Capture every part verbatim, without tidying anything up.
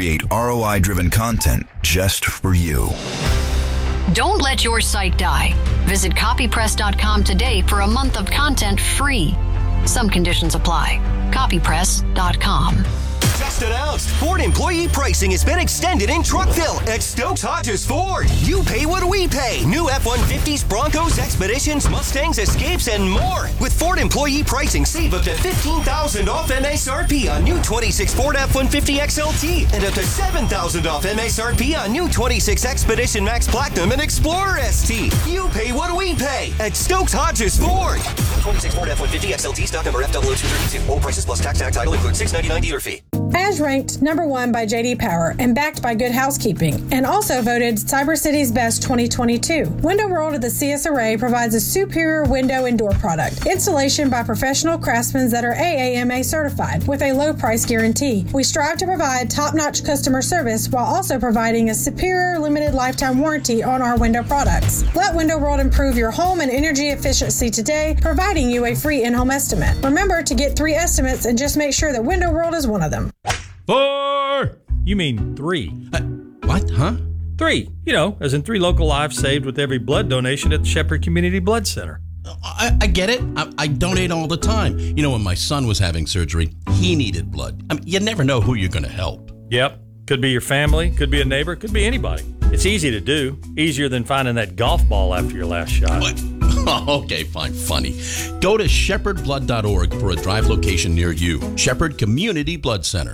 create R O I-driven content just for you. Don't let your site die. Visit copy press dot com today for a month of content free. Some conditions apply. copy press dot com. Just announced, Ford employee pricing has been extended in Truckville at Stokes Hodges Ford. You pay what we pay. New F one fifties, Broncos, Expeditions, Mustangs, Escapes, and more. With Ford employee pricing, save up to fifteen thousand dollars off M S R P on new twenty-six Ford F one fifty X L T and up to seven thousand dollars off M S R P on new twenty-six Expedition Max Platinum and Explorer S T. You pay what we pay at Stokes Hodges Ford. twenty-six Ford F one fifty X L T, stock number F zero zero two three two. All prices plus tax tag title includes six ninety-nine dealer fee. As ranked number one by J D Power and backed by Good Housekeeping, and also voted Cyber City's Best twenty twenty-two. Window World of the C S Array provides a superior window and door product. Installation by professional craftsmen that are A A M A certified with a low price guarantee. We strive to provide top-notch customer service while also providing a superior limited lifetime warranty on our window products. Let Window World improve your home and energy efficiency today, providing you a free in-home estimate. Remember to get three estimates and just make sure that Window World is one of them. Four! You mean three. Uh, what, huh? Three. You know, as in three local lives saved with every blood donation at the Shepherd Community Blood Center. I, I get it. I, I donate all the time. You know, when my son was having surgery, he needed blood. I mean, you never know who you're going to help. Yep. Could be your family, could be a neighbor, could be anybody. It's easy to do. Easier than finding that golf ball after your last shot. What? Okay, fine, funny. Go to shepherd blood dot org for a drive location near you. Shepherd Community Blood Center.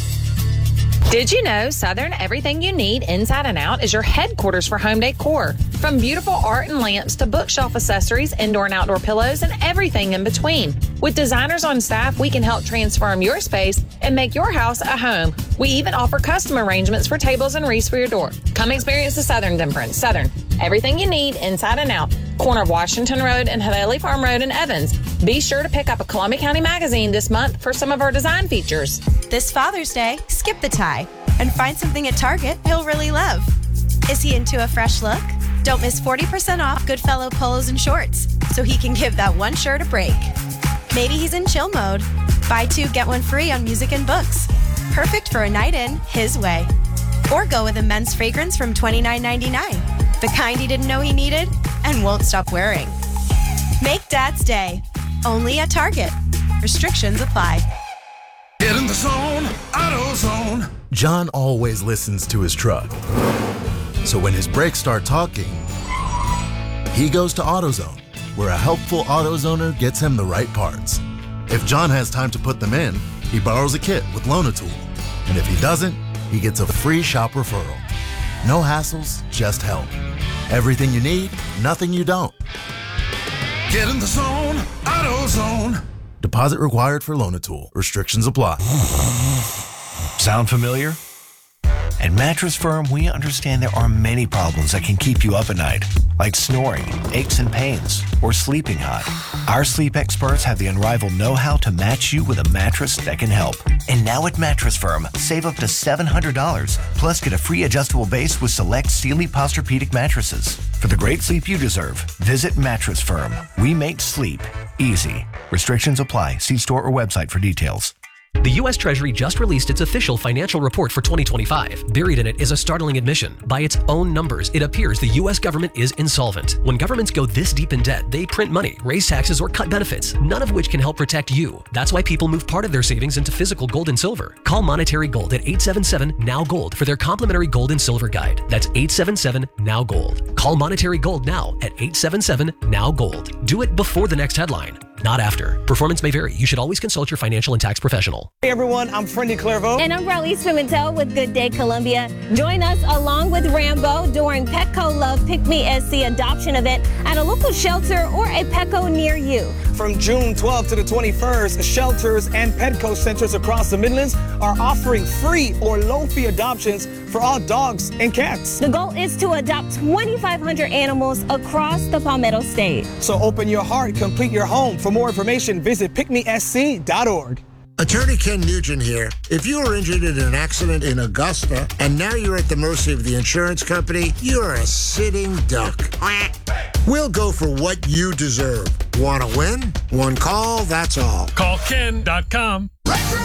Did you know Southern Everything You Need Inside and Out is your headquarters for home decor? From beautiful art and lamps to bookshelf accessories, indoor and outdoor pillows, and everything in between. With designers on staff, we can help transform your space and make your house a home. We even offer custom arrangements for tables and wreaths for your door. Come experience the Southern difference. Southern, everything you need inside and out. Corner of Washington Road and Haveli Farm Road in Evans. Be sure to pick up a Columbia County magazine this month for some of our design features. This Father's Day, skip the tie and find something at Target he'll really love. Is he into a fresh look? Don't miss forty percent off Goodfellow polos and shorts so he can give that one shirt a break. Maybe he's in chill mode. Buy two, get one free on music and books. Perfect for a night in his way. Or go with a men's fragrance from twenty-nine ninety-nine. The kind he didn't know he needed and won't stop wearing. Make Dad's Day. Only at Target. Restrictions apply. Get in the zone, AutoZone. John always listens to his truck. So when his brakes start talking, he goes to AutoZone, where a helpful AutoZoner gets him the right parts. If John has time to put them in, he borrows a kit with Loan-A-Tool. And if he doesn't, he gets a free shop referral. No hassles, just help. Everything you need, nothing you don't. Get in the zone, AutoZone. Deposit required for Loan-A-Tool. Restrictions apply. Sound familiar? At Mattress Firm, we understand there are many problems that can keep you up at night, like snoring, aches and pains, or sleeping hot. Our sleep experts have the unrivaled know-how to match you with a mattress that can help. And now at Mattress Firm, save up to seven hundred dollars, plus get a free adjustable base with select Sealy Posturepedic mattresses. For the great sleep you deserve, visit Mattress Firm. We make sleep easy. Restrictions apply. See store or website for details. The U S Treasury just released its official financial report for twenty twenty-five. Buried in it is a startling admission. By its own numbers, it appears the U S government is insolvent. When governments go this deep in debt, they print money, raise taxes, or cut benefits, none of which can help protect you. That's why people move part of their savings into physical gold and silver. Call Monetary Gold at eight seven seven, N O W Gold for their complimentary gold and silver guide. That's eight seven seven, N O W Gold. Call Monetary Gold now at eight seven seven, N O W Gold. Do it before the next headline, not after. Performance may vary. You should always consult your financial and tax professional. Hey everyone, I'm Freddie Clairvaux. And I'm Raulise Pimentel with Good Day Columbia. Join us along with Rambo during Petco Love Pick Me S C adoption event at a local shelter or a Petco near you. From June twelfth to the twenty-first, shelters and Petco centers across the Midlands are offering free or low-fee adoptions for all dogs and cats. The goal is to adopt twenty-five hundred animals across the Palmetto State. So open your heart, complete your home. For more information, visit pick me s c dot org. Attorney Ken Nugent here. If you were injured in an accident in Augusta and now you're at the mercy of the insurance company, you're a sitting duck. We'll go for what you deserve. Want to win? One call, that's all. Call Ken dot com.